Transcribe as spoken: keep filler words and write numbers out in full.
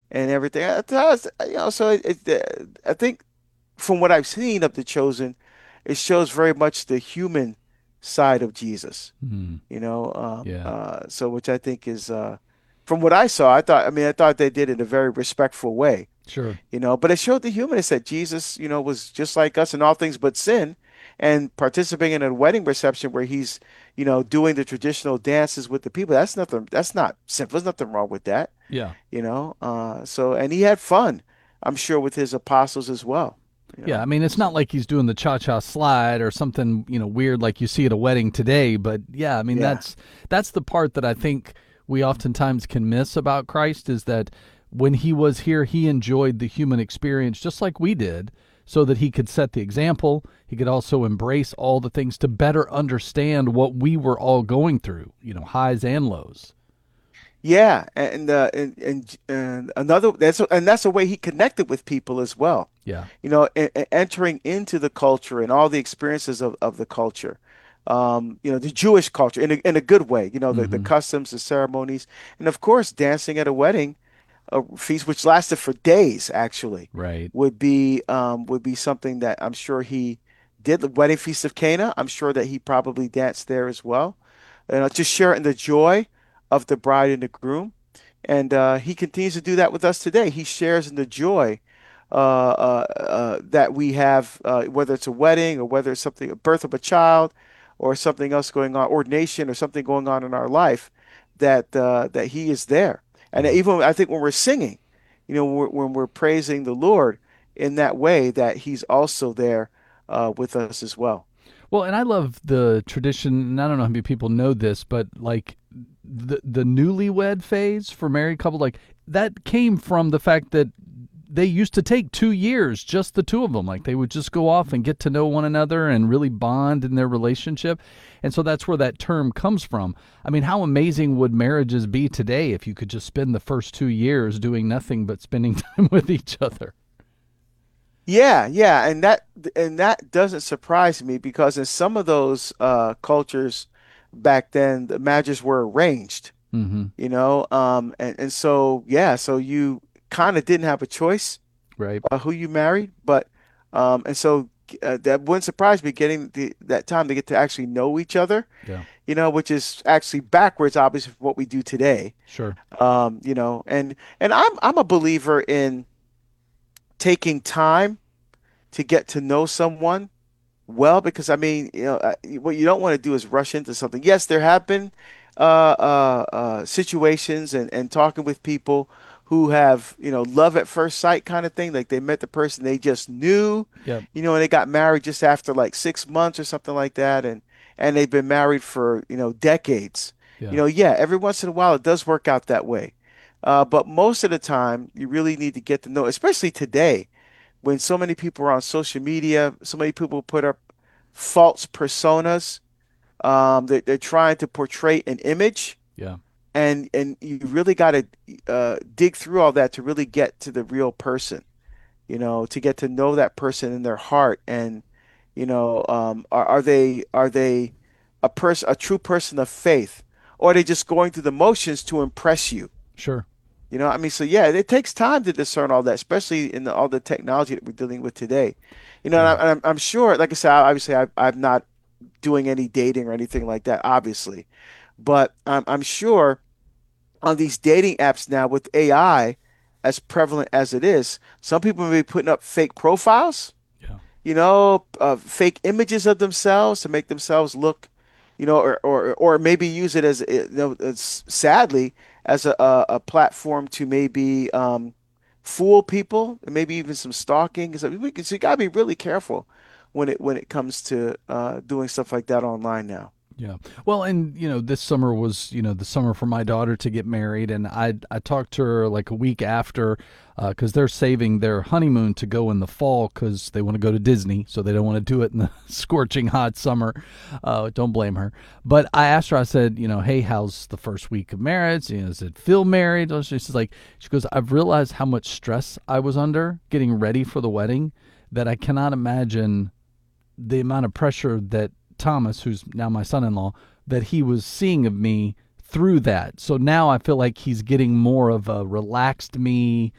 and everything. I, thought, you know, so it, it, I think from what I've seen of The Chosen, it shows very much the human side of Jesus. Mm, You know, um, yeah, uh, so which I think is, uh, from what I saw, I thought, I mean, I thought they did it in a very respectful way. sure. You know, but it showed the humanness that Jesus, you know, was just like us in all things but sin, and participating in a wedding reception where he's, you know, doing the traditional dances with the people. That's nothing, that's not sinful. There's nothing wrong with that, Yeah. you know. Uh, so, and he had fun, I'm sure, with his apostles as well, you Yeah, I know. mean, it's not So, like he's doing the cha-cha slide or something, you know, weird like you see at a wedding today, but yeah, I mean, yeah. that's that's the part that I think we oftentimes can miss about Christ is that when he was here, he enjoyed the human experience just like we did, so that he could set the example. He could also embrace all the things to better understand what we were all going through, you know, highs and lows. Yeah, and uh, and, and and another that's and that's the way he connected with people as well. Yeah. You know, e- e- entering into the culture and all the experiences of, of the culture. Um, you know, the Jewish culture in a in a good way. You know, the, the Mhm. customs, the ceremonies, and of course, dancing at a wedding, a feast which lasted for days actually, Right. would be um would be something that I'm sure he did. The wedding feast of Cana, I'm sure that he probably danced there as well. You know, just sharing the joy of the bride and the groom. And uh, he continues to do that with us today. He shares in the joy uh, uh, uh, that we have, uh, whether it's a wedding or whether it's something, a birth of a child, or something else going on, ordination or something going on in our life, that uh, that he is there. And Yeah. even I think when we're singing, you know, when we're, when we're praising the Lord in that way, that he's also there uh, with us as well. Well, and I love the tradition, and I don't know how many people know this, but like the the newlywed phase for married couple, like that came from the fact that they used to take two years, just the two of them. Like they would just go off and get to know one another and really bond in their relationship. And so that's where that term comes from. I mean, how amazing would marriages be today if you could just spend the first two years doing nothing but spending time with each other? Yeah, yeah, and that and that doesn't surprise me because in some of those uh, cultures back then, the marriages were arranged, Mm-hmm. you know, um, and and so yeah, so you kind of didn't have a choice Right. uh, who you married, but um, and so uh, that wouldn't surprise me getting the, that time to get to actually know each other, Yeah. you know, which is actually backwards, obviously, from what we do today, Sure. um, you know, and and I'm I'm a believer in taking time to get to know someone well, because I mean, you know, uh, what you don't want to do is rush into something. Yes, there have been uh, uh, uh, situations and, and talking with people who have, you know, love at first sight kind of thing. Like they met the person they just knew, Yep. you know, and they got married just after like six months or something like that, and and they've been married for, you know, decades. You Yeah. know, yeah, every once in a while it does work out that way. Uh, but most of the time, you really need to get to know, especially today when so many people are on social media, so many people put up false personas. Um, they, they're trying to portray an image, Yeah. and and you really got to uh, dig through all that to really get to the real person. You know, to get to know that person in their heart, and you know, um, are are they are they a person, a true person of faith, or are they just going through the motions to impress you? Sure. You know, I mean, so yeah, it takes time to discern all that, especially in the, all the technology that we're dealing with today. You know, and Yeah. I, I'm, I'm sure, like I said, obviously, I, I'm not doing any dating or anything like that, obviously, but I'm, I'm sure on these dating apps now with A I as prevalent as it is, some people may be putting up fake profiles, Yeah. you know, uh, fake images of themselves to make themselves look, you know, or or or maybe use it as, you know, as, sadly, as a, a a platform to maybe um, fool people, and maybe even some stalking. So we can, so you gotta be really careful when it when it comes to uh, doing stuff like that online now. Yeah. Well, and you know, this summer was, you know, the summer for my daughter to get married, and I I talked to her like a week after, because they're saving their honeymoon to go in the fall because they want to go to Disney, so they don't want to do it in the scorching hot summer. Uh, don't blame her. But I asked her, I said, you know, hey, how's the first week of marriage? You know, does it feel married? She's like, she goes, I've realized how much stress I was under getting ready for the wedding that I cannot imagine the amount of pressure that Thomas, who's now my son-in-law, that he was seeing of me through that. So now I feel like he's getting more of a relaxed me,